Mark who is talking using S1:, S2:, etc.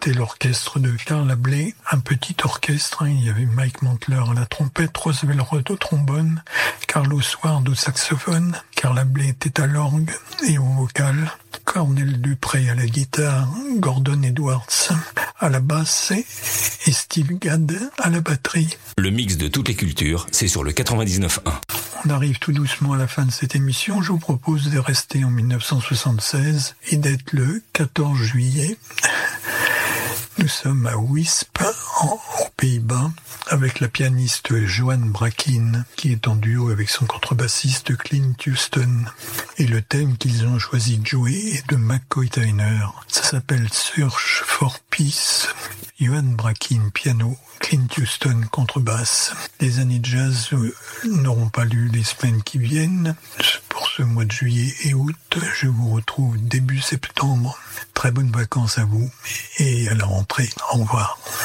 S1: C'était l'orchestre de Carla Bley, un petit orchestre. Il y avait Mike Mantler à la trompette, Roosevelt Roth au trombone, Carlos Ward au saxophone, Carla Bley était à l'orgue et au vocal, Cornel Dupré à la guitare, Gordon Edwards à la basse et Steve Gadd à la batterie.
S2: Le mix de toutes les cultures, c'est sur le 99.1.
S1: On arrive tout doucement à la fin de cette émission. Je vous propose de rester en 1976 et d'être le 14 juillet. Nous sommes à Wisp, aux Pays-Bas, avec la pianiste Joan Brakin, qui est en duo avec son contrebassiste Clint Houston. Et le thème qu'ils ont choisi de jouer est de McCoy Tyner. Ça s'appelle Search for Peace. Joan Brakin, piano, Clint Houston, contrebasse. Les années de jazz n'auront pas lieu les semaines qui viennent. Pour ce mois de juillet et août, je vous retrouve début septembre. Très bonnes vacances à vous et à la rentrée. Au revoir.